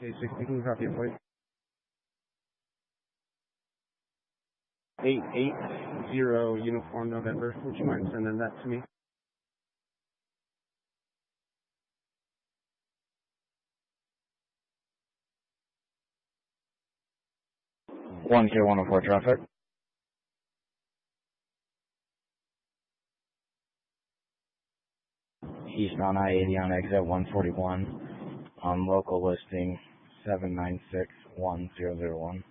K60, can you copy a plate? 880 Uniform November. Would you mind sending that to me? One K104 traffic. Eastbound I-80 on exit 141 on local listing 7961001.